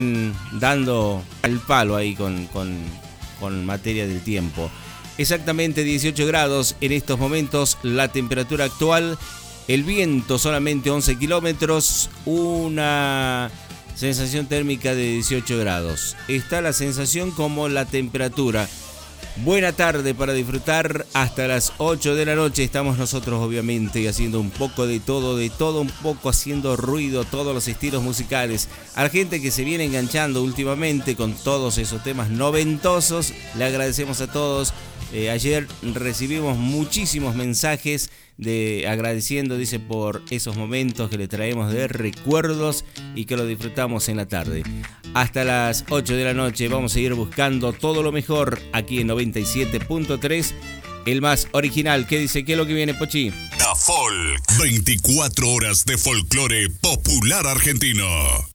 dando al palo ahí con materia del tiempo. Exactamente 18 grados en estos momentos, la temperatura actual, el viento solamente 11 kilómetros, una sensación térmica de 18 grados. Está la sensación como la temperatura. Buena tarde para disfrutar hasta las 8 de la noche. Estamos nosotros obviamente haciendo un poco de todo un poco, haciendo ruido, todos los estilos musicales. A la gente que se viene enganchando últimamente con todos esos temas noventosos, le agradecemos a todos. Ayer recibimos muchísimos mensajes agradeciendo, dice, por esos momentos que le traemos de recuerdos y que lo disfrutamos en la tarde. Hasta las 8 de la noche vamos a ir buscando todo lo mejor aquí en 97.3, el más original. ¿Qué dice? ¿Qué es lo que viene, Pochi? Da Folk, 24 horas de folclore popular argentino.